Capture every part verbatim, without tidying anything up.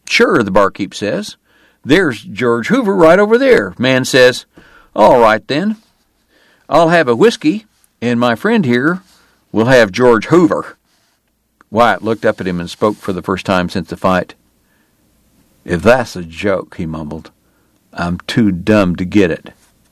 Sure, the barkeep says. There's George Hoover right over there. Man says, all right then. I'll have a whiskey, and my friend here will have George Hoover. Wyatt looked up at him and spoke for the first time since the fight. If that's a joke, he mumbled, I'm too dumb to get it.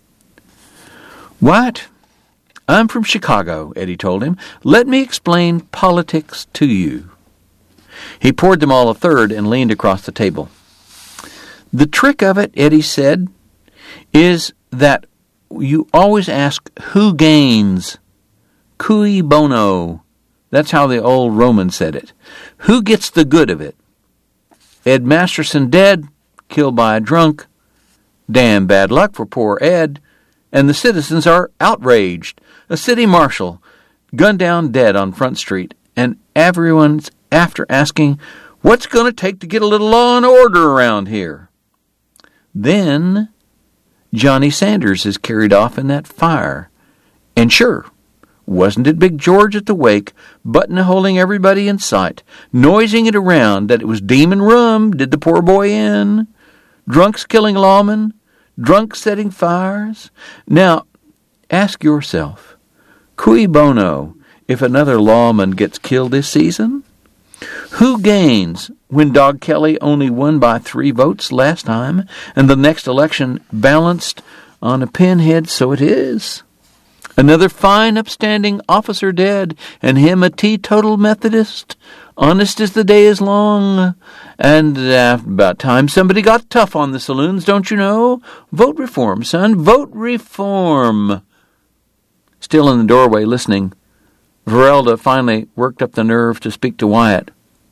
Wyatt, I'm from Chicago, Eddie told him. Let me explain politics to you. He poured them all a third and leaned across the table. The trick of it, Eddie said, is that you always ask who gains. Cui bono. That's how the old Romans said it. Who gets the good of it? Ed Masterson dead, killed by a drunk. Damn bad luck for poor Ed. And the citizens are outraged. A city marshal gunned down dead on Front Street, and everyone's after asking, what's going to take to get a little law and order around here? Then Johnny Sanders is carried off in that fire. And sure, wasn't it Big George at the wake, button-holing everybody in sight, noising it around that it was demon rum did the poor boy in? Drunks killing lawmen? Drunks setting fires? Now, ask yourself, cui bono if another lawman gets killed this season? Who gains when Dog Kelly only won by three votes last time, and the next election balanced on a pinhead, so it is? Another fine, upstanding officer dead, and him a teetotal Methodist, honest as the day is long. And uh, about time somebody got tough on the saloons, don't you know? Vote reform, son, vote reform. Still in the doorway listening, Verelda finally worked up the nerve to speak to Wyatt.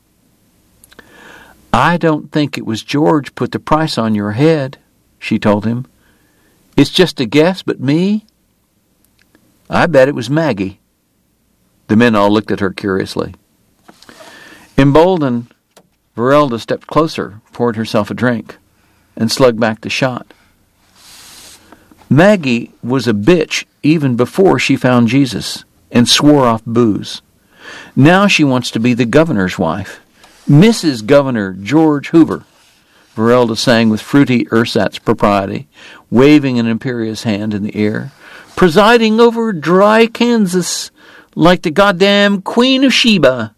I don't think it was George put the price on your head, she told him. It's just a guess, but me? I bet it was Maggie. The men all looked at her curiously. Emboldened, Verelda stepped closer, poured herself a drink, and slugged back the shot. Maggie was a bitch even before she found Jesus and swore off booze. Now she wants to be the governor's wife. Missus Governor George Hoover, Verelda sang with fruity ersatz propriety, waving an imperious hand in the air, presiding over dry Kansas like the goddamn Queen of Sheba.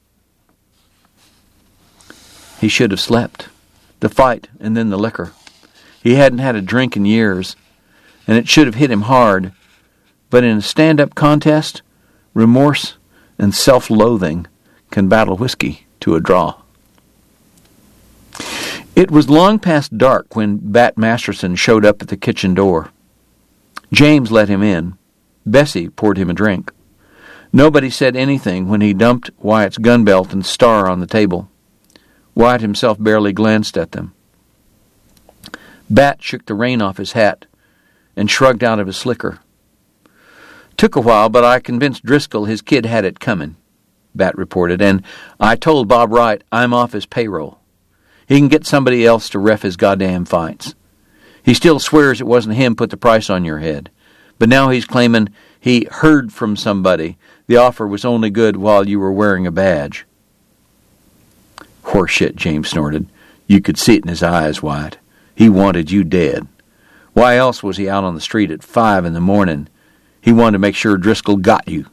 He should have slept. The fight and then the liquor. He hadn't had a drink in years, and it should have hit him hard. But in a stand-up contest, remorse and self-loathing can battle whiskey to a draw. It was long past dark when Bat Masterson showed up at the kitchen door. James let him in. Bessie poured him a drink. Nobody said anything when he dumped Wyatt's gun belt and star on the table. Wyatt himself barely glanced at them. Bat shook the rain off his hat and shrugged out of his slicker. Took a while, but I convinced Driscoll his kid had it coming, Bat reported, and I told Bob Wright I'm off his payroll. He can get somebody else to ref his goddamn fights. He still swears it wasn't him put the price on your head, but now he's claiming he heard from somebody the offer was only good while you were wearing a badge. Horseshit, James snorted. You could see it in his eyes, Wyatt. He wanted you dead. Why else was he out on the street at five in the morning? He wanted to make sure Driscoll got you.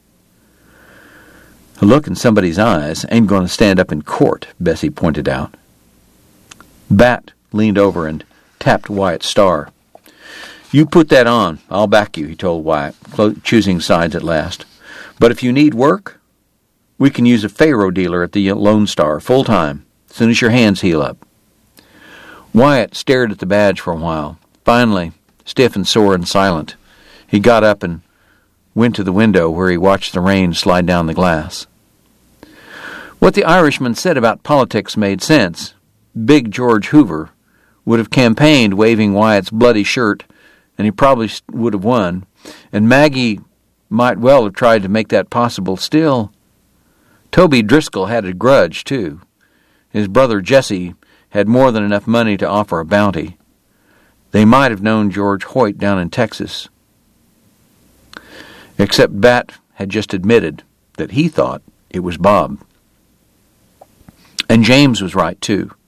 A look in somebody's eyes ain't going to stand up in court, Bessie pointed out. Bat leaned over and tapped Wyatt's star. You put that on. I'll back you, he told Wyatt, choosing sides at last. But if you need work, we can use a faro dealer at the Lone Star, full-time, as soon as your hands heal up. Wyatt stared at the badge for a while. Finally, stiff and sore and silent, he got up and went to the window where he watched the rain slide down the glass. What the Irishman said about politics made sense. Big George Hoover would have campaigned waving Wyatt's bloody shirt, and he probably would have won. And Maggie might well have tried to make that possible still. Toby Driscoll had a grudge, too. His brother Jesse had more than enough money to offer a bounty. They might have known George Hoyt down in Texas. Except Bat had just admitted that he thought it was Bob. And James was right, too.